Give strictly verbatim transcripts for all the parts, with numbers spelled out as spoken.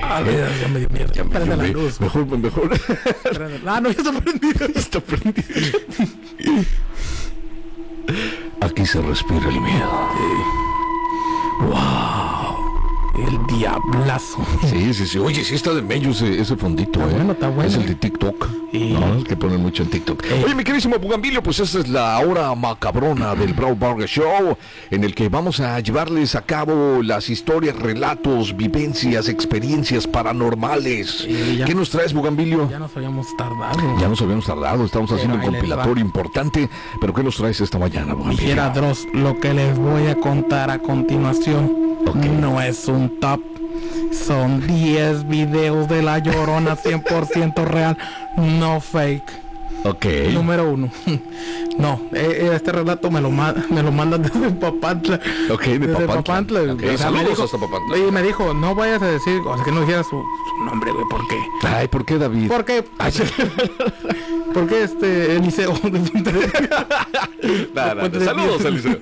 Ah, ya, ya me dio miedo. Ya me dio Prende la miedo. luz. Mejor, mejor. Prende- Ah, no, ya está prendido. Está prendido. Aquí se respira el miedo. Wow. El diablazo. Sí, sí, sí. Oye, sí está de medio ese, ese fondito, Está ¿eh? bueno, está bueno. Es el de TikTok. Sí. No, el que ponen mucho en TikTok. Eh. Oye, mi queridísimo Bugambilio, pues esta es la hora macabrona del Brawl Burger Show, en el que vamos a llevarles a cabo las historias, relatos, vivencias, experiencias paranormales. Sí, ya- ¿Qué nos traes, Bugambilio? Ya nos habíamos tardado. Ya nos habíamos tardado, estamos Pero haciendo un ahí les compilatorio va. importante, pero ¿qué nos traes esta mañana, Bugambilio? Dijera Dross, lo que les voy a contar a continuación Ok. no es un top. Son diez videos de La Llorona cien por ciento real, no fake. Ok. Número uno. No, eh, este relato me lo, ma- me lo mandan desde Papantla. Ok, de Desde Papantla. Ok, O sea, me saludos dijo- hasta Papantla. Y me dijo, no vayas a decir, o sea, que no dijera su, su nombre, güey, ¿por qué? Ay, ¿por qué, David? ¿Por qué? Ay, sí. ¿Por qué este Eliseo? Nada, nada. Saludos, Eliseo.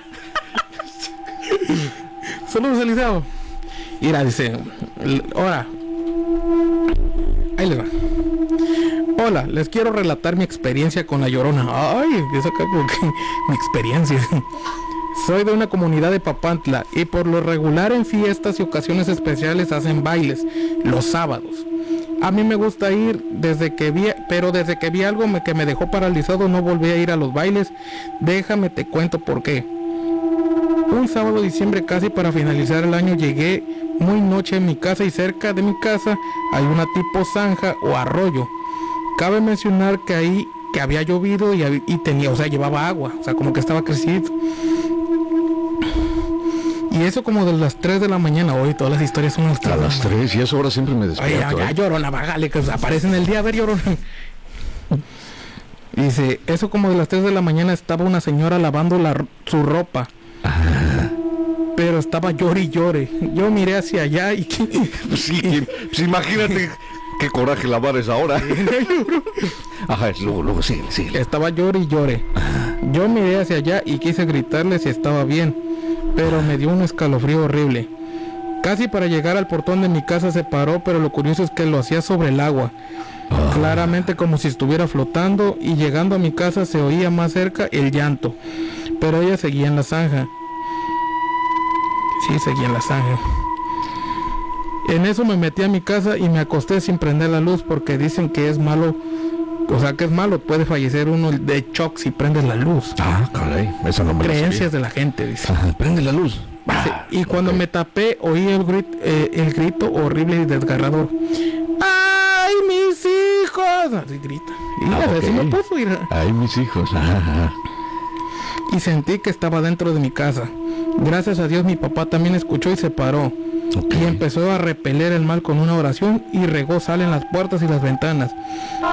Saludos, Eliseo. Mira, dice, l- hola. Ahí les va. Hola, les quiero relatar mi experiencia con La Llorona. Ay, eso acá como que mi experiencia. Soy de una comunidad de Papantla y por lo regular en fiestas y ocasiones especiales hacen bailes los sábados. A mí me gusta ir desde que vi, pero desde que vi algo me- que me dejó paralizado no volví a ir a los bailes. Déjame te cuento por qué. Un sábado de diciembre, casi para finalizar el año, llegué muy noche en mi casa y cerca de mi casa hay una tipo zanja o arroyo. Cabe mencionar que ahí que había llovido y, hab- y tenía, o sea, llevaba agua, o sea, como que estaba crecido. Y eso como de las tres de la mañana, hoy todas las historias son a las A tres de la las mañana. tres, y a esa hora siempre me Oye, ya, despierto. ya, ¿eh? Llorona, bájale, que aparece en el día, a ver, Llorona. Dice, eso como de las tres de la mañana estaba una señora lavando la, r- su ropa. Pero estaba llore y llore. Yo miré hacia allá y... Pues sí, que- pues imagínate qué coraje lavar esa hora. Ajá, es luego, luego, síguele, síguele. Estaba llore y llore. Yo miré hacia allá y quise gritarle si estaba bien, pero me dio un escalofrío horrible. Casi para llegar al portón de mi casa se paró, pero lo curioso es que lo hacía sobre el agua. Claramente como si estuviera flotando, y llegando a mi casa se oía más cerca el llanto. Pero ella seguía en la zanja. Sí, seguía en la zanja. En eso me metí a mi casa y me acosté sin prender la luz porque dicen que es malo. O sea, que es malo, puede fallecer uno de shock si prendes la luz. Ah, caray, esa no me la Creencias sabía. de la gente, dice. Ajá, prende la luz. Sí, Ah, y cuando ok. me tapé oí el, grit- eh, el grito horrible y desgarrador. ¡Ay, mis hijos! Así grita. Y Ah, así ok. me puso, mira. Ay, mis hijos. Ajá. Y sentí que estaba dentro de mi casa. Gracias a Dios mi papá también escuchó y se paró. Ok. Y empezó a repeler el mal con una oración y regó sal en las puertas y las ventanas.